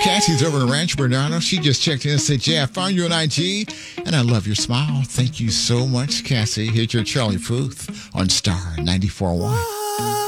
Cassie's over in Rancho Bernardo. She just checked in and said, "Yeah, I found you on IG, and I love your smile." Thank you so much, Cassie. Here's your Charlie Puth on Star 94.1.